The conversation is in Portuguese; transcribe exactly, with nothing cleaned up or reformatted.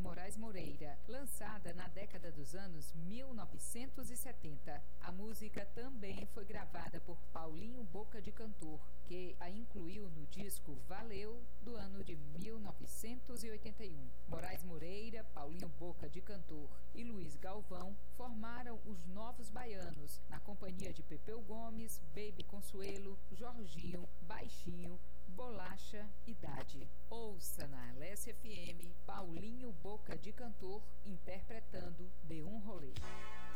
Moraes Moreira, lançada na década dos anos mil novecentos e setenta. A música também foi gravada por Paulinho Boca de Cantor, que a incluiu no disco Valeu, do ano de mil novecentos e oitenta e um. Moraes Moreira, Paulinho Boca de Cantor e Luiz Galvão formaram os Novos Baianos, na companhia de Pepeu Gomes, Baby Consuelo, Jorginho, Baixinho, Bolacha e Dade. Ouça na Alesse F M Paulinho Boca de Cantor interpretando De Um Rolê.